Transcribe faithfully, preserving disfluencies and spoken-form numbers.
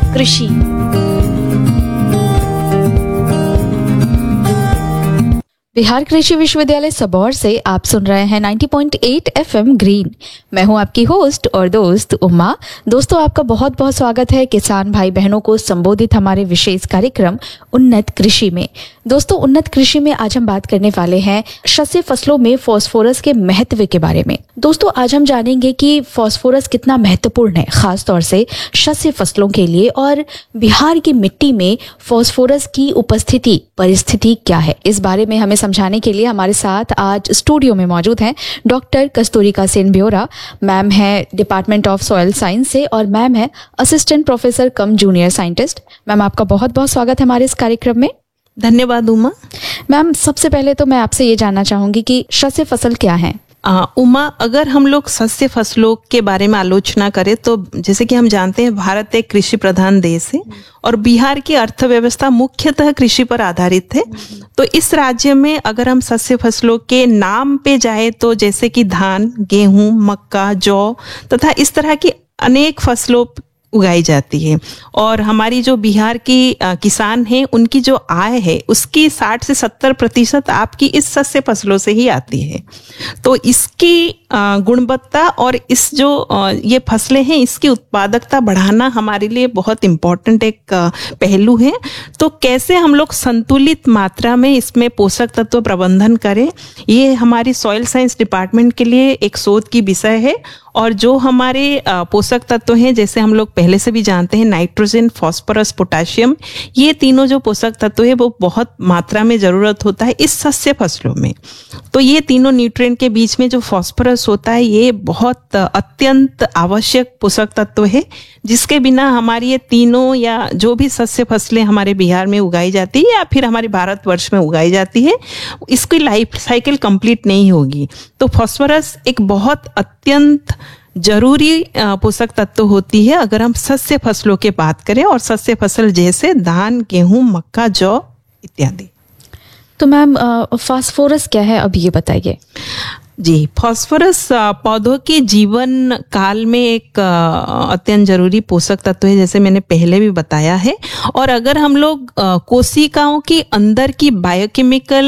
कृषि। बिहार कृषि विश्वविद्यालय सबौर से आप सुन रहे हैं नब्बे पॉइंट आठ एफएम ग्रीन। मैं हूं आपकी होस्ट और दोस्त उमा। दोस्तों, आपका बहुत बहुत स्वागत है किसान भाई बहनों को संबोधित हमारे विशेष कार्यक्रम उन्नत कृषि में। दोस्तों, उन्नत कृषि में आज हम बात करने वाले हैं शस्य फसलों में फास्फोरस के महत्व के बारे में। दोस्तों, आज हम जानेंगे कि फास्फोरस कितना महत्वपूर्ण है, खास तौर से शस्य फसलों के लिए, और बिहार की मिट्टी में फास्फोरस की उपस्थिति परिस्थिति क्या है। इस बारे में हमें समझाने के लिए हमारे साथ आज स्टूडियो में मौजूद हैं डॉक्टर कस्तूरिका सेन ब्योरा। मैम है डिपार्टमेंट ऑफ सॉइल साइंस से और मैम है असिस्टेंट प्रोफेसर कम जूनियर साइंटिस्ट। मैम, आपका बहुत बहुत स्वागत है हमारे इस कार्यक्रम में। धन्यवाद उमा। मैम, सबसे पहले तो मैं आपसे ये जानना चाहूंगी कि शस्य फसल क्या है। आ, उमा, अगर हम लोग शस्य फसलों के बारे में आलोचना करें तो जैसे कि हम जानते हैं भारत एक कृषि प्रधान देश है और बिहार की अर्थव्यवस्था मुख्यतः कृषि पर आधारित है। तो इस राज्य में अगर हम शस्य फसलों के नाम पे जाए तो जैसे कि धान, गेहूं, मक्का, जौ तथा इस तरह की अनेक फसलों उगाई जाती है। और हमारी जो बिहार की आ, किसान हैं, उनकी जो आय है उसकी साठ से सत्तर प्रतिशत आपकी इस शस्य फसलों से ही आती है। तो इसकी आ, गुणवत्ता और इस जो आ, ये फसलें हैं इसकी उत्पादकता बढ़ाना हमारे लिए बहुत इम्पोर्टेंट एक आ, पहलू है। तो कैसे हम लोग संतुलित मात्रा में इसमें पोषक तत्व प्रबंधन करें, ये हमारी सॉइल साइंस डिपार्टमेंट के लिए एक शोध की विषय है। और जो हमारे पोषक तत्व हैं, जैसे हम लोग पहले से भी जानते हैं, नाइट्रोजन, फास्फोरस, पोटाशियम, ये तीनों जो पोषक तत्व है वो बहुत मात्रा में जरूरत होता है इस शस्य फसलों में। तो ये तीनों न्यूट्रिएंट के बीच में जो फास्फोरस होता है ये बहुत अत्यंत आवश्यक पोषक तत्व है, जिसके बिना हमारी ये तीनों या जो भी शस्य फसलें हमारे बिहार में उगाई जाती है या फिर हमारे भारतवर्ष में उगाई जाती है, इसकी लाइफ साइकिल कंप्लीट नहीं होगी। तो फास्फोरस एक बहुत अत्यंत जरूरी पोषक तत्व होती है अगर हम शस्य फसलों की बात करें, और शस्य फसल जैसे धान, गेहूं, मक्का, जौ इत्यादि। तो मैम, फास्फोरस क्या है, अब ये बताइए। जी, फास्फोरस पौधों के जीवन काल में एक अत्यंत जरूरी पोषक तत्व है, जैसे मैंने पहले भी बताया है। और अगर हम लोग कोशिकाओं के अंदर की बायोकेमिकल